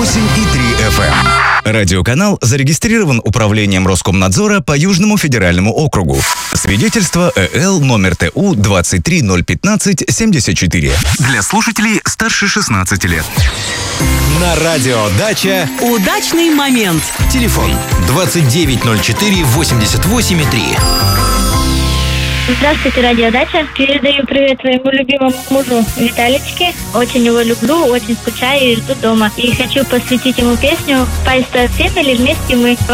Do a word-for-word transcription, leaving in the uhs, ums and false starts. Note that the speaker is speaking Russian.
восемь и три эф эм. Радиоканал зарегистрирован Управлением Роскомнадзора по Южному федеральному округу. Свидетельство Э Л номер Т У двадцать три ноль пятнадцать семьдесят четыре. Для слушателей старше шестнадцати лет. На радио «Дача» удачный момент. Телефон двадцать девять ноль четыре восемьдесят восемь и три. Здравствуйте, радио «Дача». Передаю привет своему любимому мужу Виталичке. Очень его люблю, очень скучаю и жду дома. И хочу посвятить ему песню «Five Star Family, вместе мы».